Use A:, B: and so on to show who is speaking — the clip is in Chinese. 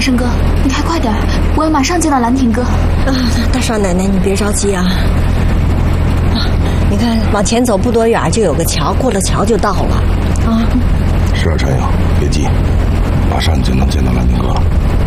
A: 生哥，你还快点，我要马上见到兰亭哥。
B: 大少奶奶，你别着急啊。你看，往前走不多远就有个桥，过了桥就到了。啊，
C: 是啊，陈英，别急，马上就能见到兰亭哥了。